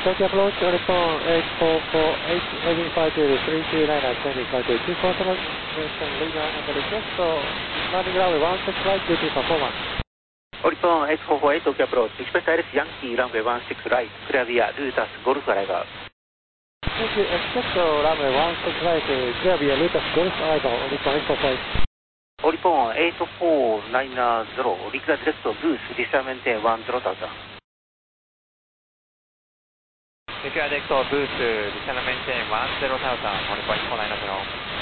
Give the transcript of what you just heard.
Tokyo approach, Oriton 844, heavy 532, liner 20, 2 control, Lima and request, landing runway 16 right, duty performance. Oriton 844, Tokyo approach, express ILS Yankee, runway 16 right, clear via Lutas Golf arrival. Thank you, expect runway 16 right, clear via Lutas Golf arrival, Oriton 845. Oriton 84990, declare direct booth, descent maintain 10,000. Declare direct booth, descent maintain 10,000, Oriton 84990.